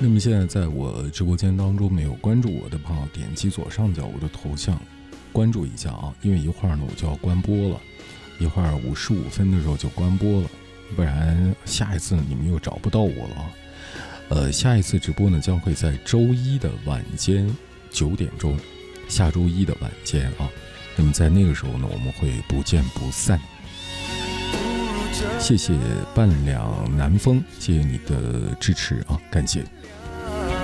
那么现在在我直播间当中没有关注我的朋友，点击左上角我的头像关注一下啊，因为一会儿呢我就要关播了，一会儿55分的时候就关播了，不然下一次你们又找不到我了。下一次直播呢将会在周一的晚间9点钟，下周一的晚间啊。那么在那个时候呢，我们会不见不散。谢谢半两南风，谢谢你的支持啊，感谢。